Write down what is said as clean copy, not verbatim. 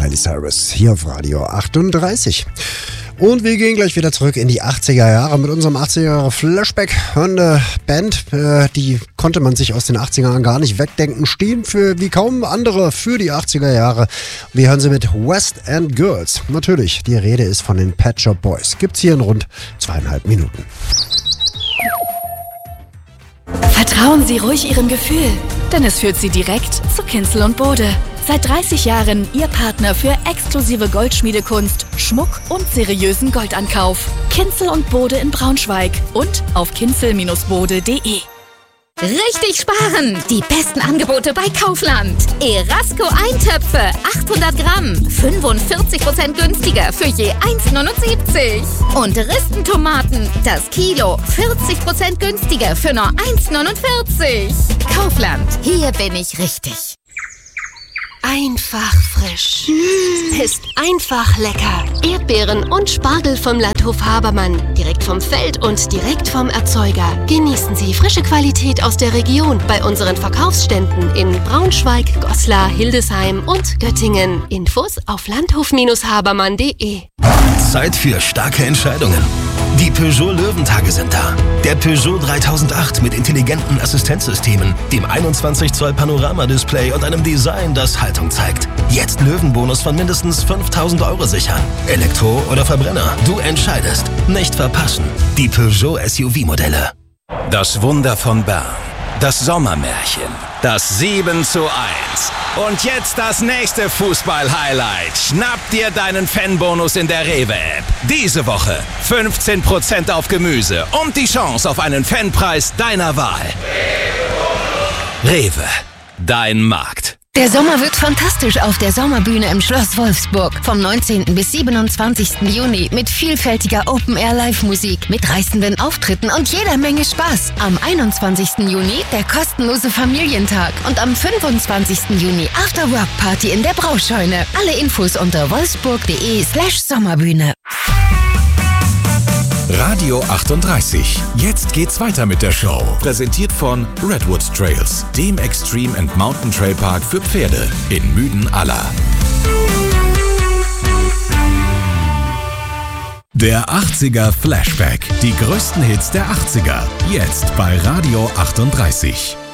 Miley Cyrus hier auf Radio 38. Und wir gehen gleich wieder zurück in die 80er Jahre mit unserem 80er Jahre Flashback. Eine Band, die konnte man sich aus den 80er Jahren gar nicht wegdenken. Stehen wie kaum andere für die 80er Jahre. Wir hören sie mit West End Girls. Natürlich, die Rede ist von den Pet Shop Boys. Gibt's hier in rund 2,5 Minuten. Vertrauen Sie ruhig Ihrem Gefühl, denn es führt Sie direkt zu Kinzel und Bode. Seit 30 Jahren Ihr Partner für exklusive Goldschmiedekunst, Schmuck und seriösen Goldankauf. Kinzel und Bode in Braunschweig und auf kinzel-bode.de. Richtig sparen! Die besten Angebote bei Kaufland. Erasco Eintöpfe, 800 Gramm, 45% günstiger für je 1,79. Und Ristentomaten, das Kilo, 40% günstiger für nur 1,49. Kaufland, hier bin ich richtig. Einfach frisch. Ist einfach lecker. Erdbeeren und Spargel vom Landhof Habermann. Direkt vom Feld und direkt vom Erzeuger. Genießen Sie frische Qualität aus der Region bei unseren Verkaufsständen in Braunschweig, Goslar, Hildesheim und Göttingen. Infos auf landhof-habermann.de. Zeit für starke Entscheidungen. Die Peugeot Löwentage sind da. Der Peugeot 3008 mit intelligenten Assistenzsystemen, dem 21 Zoll Panoramadisplay und einem Design, das Haltung zeigt. Jetzt Löwenbonus von mindestens 5.000 € sichern. Elektro oder Verbrenner, du entscheidest. Nicht verpassen. Die Peugeot SUV-Modelle. Das Wunder von Bern. Das Sommermärchen. Das 7:1. Und jetzt das nächste Fußball-Highlight. Schnapp dir deinen Fanbonus in der Rewe-App. Diese Woche 15% auf Gemüse und die Chance auf einen Fanpreis deiner Wahl. Rewe, dein Markt. Der Sommer wird fantastisch auf der Sommerbühne im Schloss Wolfsburg. Vom 19. bis 27. Juni mit vielfältiger Open-Air-Live-Musik, mit reißenden Auftritten und jeder Menge Spaß. Am 21. Juni der kostenlose Familientag und am 25. Juni After-Work-Party in der Brauscheune. Alle Infos unter wolfsburg.de/Sommerbühne. Radio 38. Jetzt geht's weiter mit der Show. Präsentiert von Redwood Trails, dem Extreme and Mountain Trail Park für Pferde in Müden-Aller. Der 80er Flashback. Die größten Hits der 80er. Jetzt bei Radio 38.